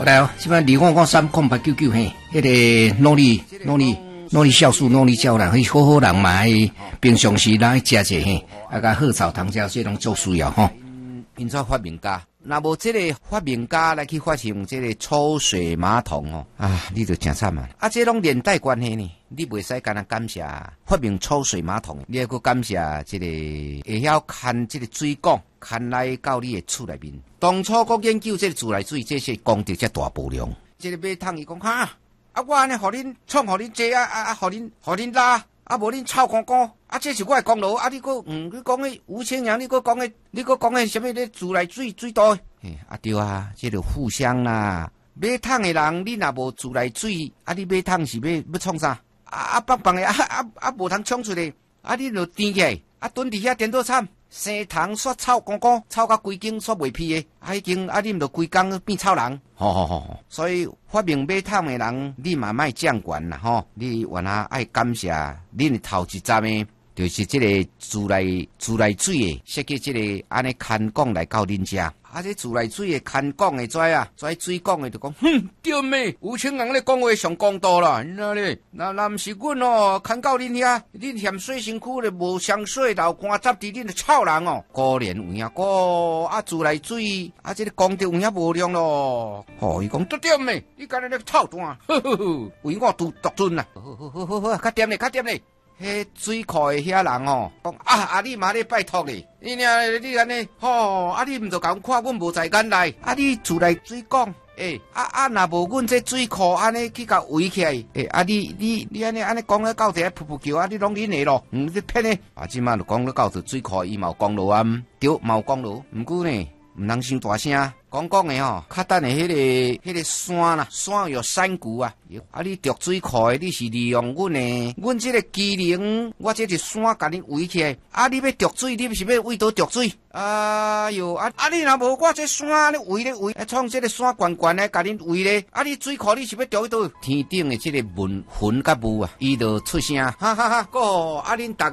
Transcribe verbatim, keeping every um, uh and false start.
来哦，这边二五五三空八九九嘿，迄个努力努力努力酵素努力胶囊，迄好好人嘛，迄平常时咱食者嘿，啊甲鹤草糖胶这拢做需要吼。 因做发明家，若无这个发明家来去发明这个抽水马桶哦，啊，你就真惨啊！啊，这拢连带关系呢，你袂使干那感谢发明抽水马桶，你还佫感谢这个会晓看这个水管，看来到你的厝内面。当初佫研究这个自来水，这些功德才大无量。这个马桶伊讲哈，啊，我安尼互恁创，互恁坐啊啊啊，互恁互恁拉。啊，无恁臭公公，啊，这是我的功劳，啊，你佫嗯，你讲诶吴清扬，你佫讲诶，你佫讲诶什么咧自来水水道？嘿，啊对啊，这个互相啦。马桶诶人，你若无自来水，啊，你马桶是要要创啥？啊啊，棒棒诶，啊啊啊，无通冲出来，啊，你就甜起来，啊，蹲伫遐颠倒惨，生糖煞臭公公，臭甲规间煞袂屁诶，啊，已经啊，恁就规工变臭人。吼吼吼！所以发明马桶的人，你嘛莫降权啦吼！你原来爱感谢恁头一站的，就是这个自来自来水的设计这个安尼看管来到恁遮。啊，这自来水的看管的跩啊，跩水管的就讲，哼，对咩？吴清阳咧讲话上公道啦，你知咧？那那毋是阮哦，看到恁遐，恁嫌水身躯咧无香水，流汗杂伫恁的臭人哦，可怜有影个啊，自来水啊，这个功德有影无量咯。哦，伊讲得点咩？你干那咧臭蛋，呵呵呵，为我独独尊啦。好好好好好，较点咧，较点咧。迄水库的遐人哦，讲啊啊，你妈咧拜托咧，你俩你安尼吼，啊你毋着甲阮看，阮无在眼内，啊你自来水讲，诶、欸，啊啊，若无阮这水库安尼去甲围起来，诶、欸，啊你你你安尼安尼讲咧到底噗噗叫，啊你拢恁的咯，毋是骗咧，啊即马就讲咧到底水库伊嘛有功劳啊，对，嘛有功劳，毋过呢，毋通伤大声。讲讲的吼，较等的迄个、迄个山啦，山有山谷啊，啊，你夺水库的，你是利用阮的，阮这个机灵，我这个山甲你围起来，啊，你要夺水，你是要为倒夺水？哎哟，啊啊，你若无我这山咧围咧围，创这个山悬悬的，甲恁围咧，啊，你水库你是要夺去倒？天顶的这个云云甲雾啊，伊就出声，哈哈哈，个啊恁大。